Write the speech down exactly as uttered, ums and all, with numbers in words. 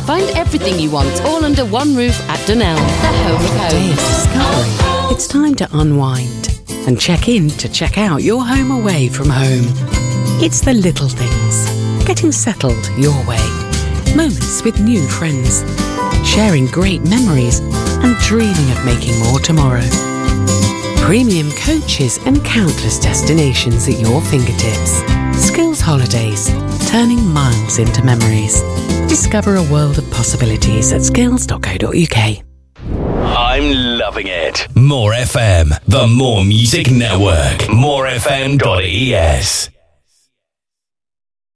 Find everything you want all under one roof at Dunelm, the home of homes. Day of discovery. It's time to unwind and check in to check out your home away from home. It's the little things. Getting settled your way. Moments with new friends. Sharing great memories and dreaming of making more tomorrow. Premium coaches and countless destinations at your fingertips. Skills Holidays, turning miles into memories. Discover a world of possibilities at skills dot co dot uk. I'm loving it. More F M, the More Music Network. more f m dot e s.